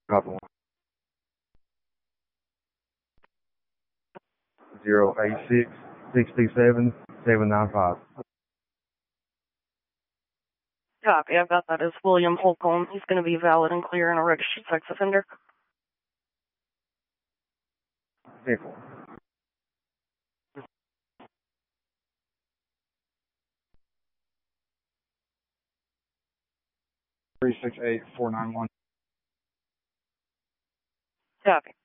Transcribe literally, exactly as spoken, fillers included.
Copy one. Zero eight six six two seven seven nine five. Copy. I've got that as William Holcomb. He's going to be valid and clear and a registered sex offender. Vehicle. Three six eight four nine one. Copy.